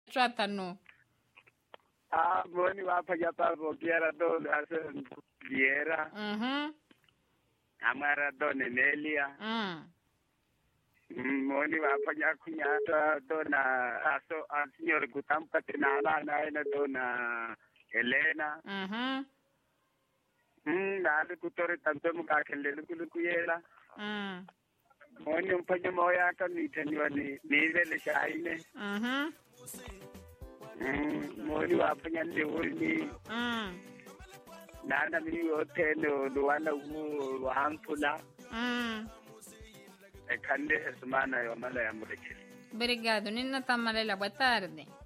Tratano. Moni wa pagata bokiera do ase viera. Amara do Nelia. Moni wa pagya kunyata do na aso al signor Gutampa tinala na do na Elena. Nada kutore tanto muka kelle kuyela. Moni un pagya moya kan ni tanyani ni vele shaine. Moni wa pagya ni nada mi hotel do wala wa hampula. E kande semana yo mala ya mulekili. Obrigado, Nina Tamalela, boa tarde.